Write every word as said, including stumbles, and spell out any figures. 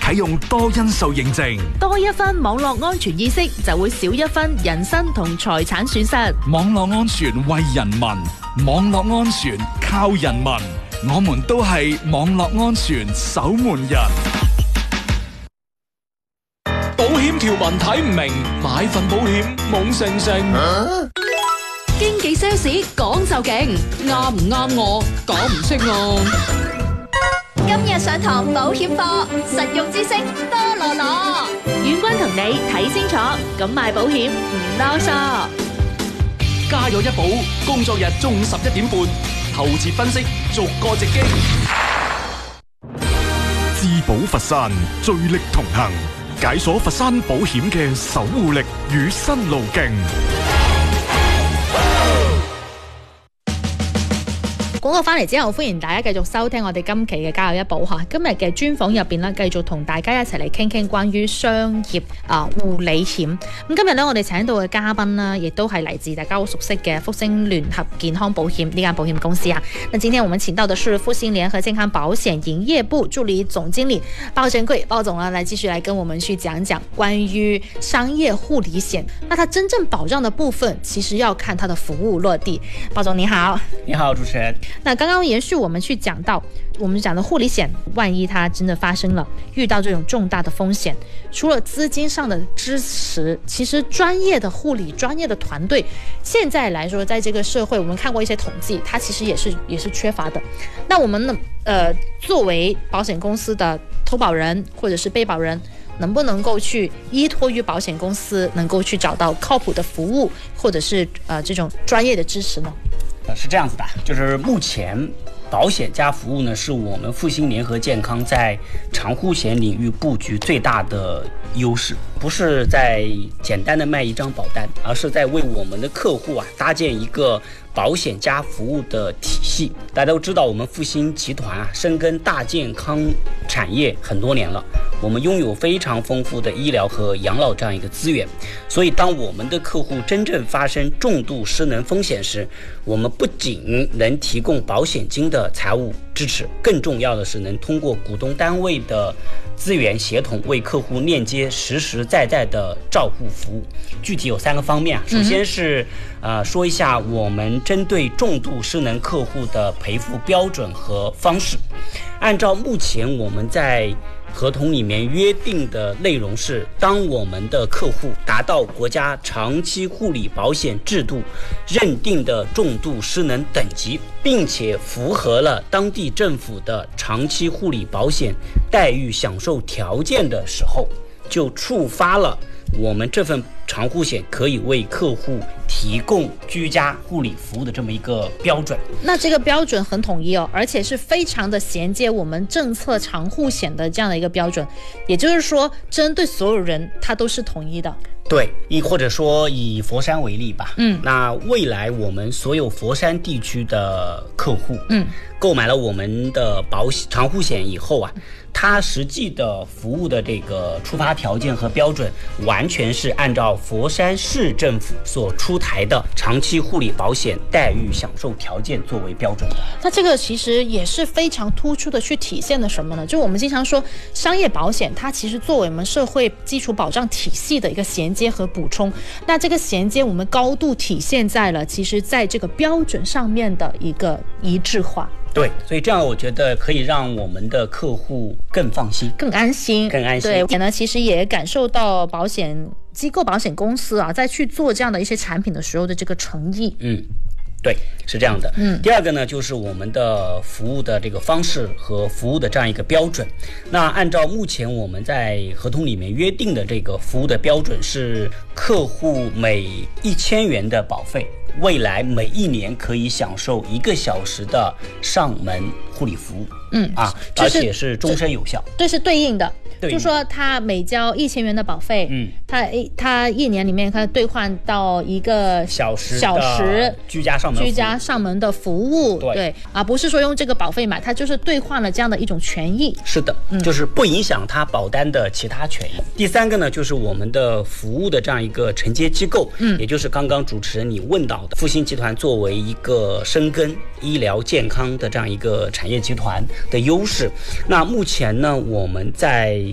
啟用多因素認證。 多一分網絡安全意識，就會少一分人身同財產損失。 網絡安全為人民，網絡安全靠人民。我們都係網絡安全守門人。 保險條文睇唔明，買份保險懵成成。啊、 經紀 sales 講就勁，啱唔啱我講唔識我。 今日上堂保險課，實用知識多羅羅。 遠軍同你睇清楚，咁買保險唔囉嗦。 加油一保，工作日中午十一點半，透徹分析，逐個直擊。 自保佛山，聚力同行，解鎖佛山保險嘅守護力與新路徑。 廣告翻嚟之後，歡迎大家繼續收聽我哋今期嘅家有一寶嚇。今日嘅專訪入邊咧，繼續同大家一齊嚟傾傾關於商業啊護理險。咁今日咧，我哋請到嘅嘉賓呢，亦都係嚟自大家好熟悉嘅復星聯合健康保險呢間保險公司啊。那今天我們請到的是復星聯合健康保險營業部助理總經理鮑珍貴鮑總啊，來繼續來跟我們去講講關於商業護理險。那它真正保障的部分，其實要看它的服務落地。鮑總你好。 你好，主持人。 那剛剛延續我們去講到，我們講的護理險，萬一它真的發生了，遇到這種重大的風險，除了資金上的支持，其實專業的護理、專業的團隊，現在來說，在這個社會，我們看過一些統計，它其實也是也是缺乏的。那我們呢，呃，作為保險公司的投保人或者是被保人，能不能夠去依託於保險公司，能夠去找到靠譜的服務，或者是呃這種專業的支持呢？ 是這樣子的，就是目前保險加服務呢，是我們復星聯合健康在長護險領域布局最大的優勢，不是在簡單的賣一張保單，而是在為我們的客戶啊搭建一個保險加服務的體系。大家都知道，我們復星集團啊深耕大健康產業很多年了，我們擁有非常豐富的醫療和養老這樣一個資源，所以當我們的客戶真正發生重度失能風險時，我們不僅能提供保險金的財務支持，更重要的是能通過股東單位的資源協同，為客戶鏈接實實在在的照護服務。具體有三個方面啊，首先是呃說一下我們針對重度失能客戶的賠付標準和方式。按照目前我們在合同裡面約定的內容是，當我們的客戶達到國家長期護理保險制度認定的重度失能等級，並且符合了當地政府的長期護理保險待遇享受條件的時候，就觸發了我們這份長護險可以為客戶提供居家護理服務的這麼一個標準。 那這個標準很統一哦，而且是非常的銜接我們政策長護險的這樣的一個標準，也就是說針對所有人它都是統一的。 對，亦或者說以佛山為例吧，嗯，那未來我們所有佛山地區的客戶，嗯，購買了我們的保險長護險以後啊，它實際的服務的這個出發條件和標準，完全是按照佛山市政府所出台的長期護理保險待遇享受條件作為標準的。 那這個其實也是非常突出的去體現了什麼呢？就我們經常說商業保險，它其實作為我們社會基礎保障體系的一個銜接和補充。那這個銜接，我們高度體現在了其實在這個標準上面的一個一致化。 對，所以這樣我覺得可以讓我們的客戶更放心、 更安心、 更安心。 對，也呢，其實也感受到保險機構、保險公司啊，在去做這樣的一些產品的時候的這個誠意。 嗯。對，是這樣的。嗯，第二個呢，就是我們的服務的這個方式和服務的這樣一個標準。那按照目前我們在合同裡面約定的這個服務的標準是，客戶每一千元的保費，未來每一年可以享受一個小時的上門護理服務。嗯啊，而且是終身有效。 這是對應的。就說他每交一千元的保費，嗯，他他一年裡面可以兌換到一個小時小時居家上門居家上門的服務， 對， 對啊，不是說用這個保費買，他就是兌換了這樣的一種權益。 是的，嗯，就是不影響他保單的其他權益。第三個呢，就是我們的服務的這樣一個承接機構，嗯，也就是剛剛主持人你問到的復星集團作為一個深耕醫療健康的這樣一個產業集團的優勢。那目前呢，我們在